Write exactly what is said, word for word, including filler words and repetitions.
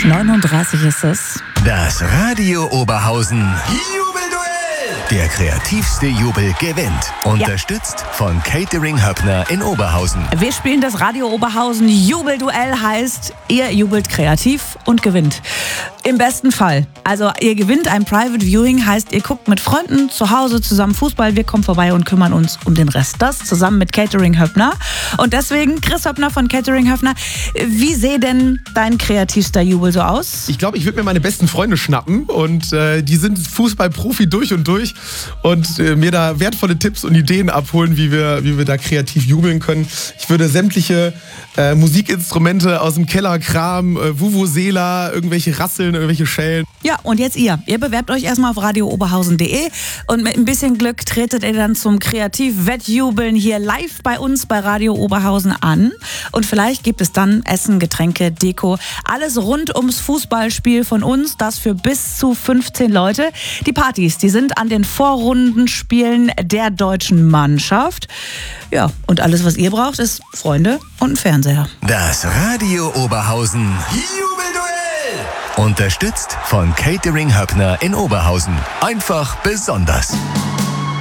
neununddreißig ist es. Das Radio Oberhausen Jubelduell. Der kreativste Jubel gewinnt. Unterstützt von Catering Höppner in Oberhausen. Wir spielen das Radio Oberhausen Jubelduell, heißt, ihr jubelt kreativ und gewinnt. Im besten Fall. Also ihr gewinnt ein Private Viewing, heißt, ihr guckt mit Freunden zu Hause zusammen Fußball. Wir kommen vorbei und kümmern uns um den Rest. Das zusammen mit Catering Höppner. Und deswegen, Chris Höppner von Catering Höppner, wie sähe denn dein kreativster Jubel so aus? Ich glaube, ich würde mir meine besten Freunde schnappen und äh, die sind Fußballprofi durch und durch und äh, mir da wertvolle Tipps und Ideen abholen, wie wir, wie wir da kreativ jubeln können. Ich würde sämtliche äh, Musikinstrumente aus dem Keller kramen, äh, Vuvuzela, irgendwelche Rasseln, irgendwelche Schellen. Ja, und jetzt ihr. Ihr bewerbt euch erstmal auf radio oberhausen punkt de und mit ein bisschen Glück tretet ihr dann zum Kreativ-Wettjubeln hier live bei uns bei Radio Oberhausen an. Und vielleicht gibt es dann Essen, Getränke, Deko, alles rund ums Fußballspiel von uns, das für bis zu fünfzehn Leute. Die Partys, die sind an den Vorrundenspielen der deutschen Mannschaft. Ja, und alles, was ihr braucht, ist Freunde und ein Fernseher. Das Radio Oberhausen Jubelduell. Unterstützt von Catering Höppner in Oberhausen. Einfach besonders.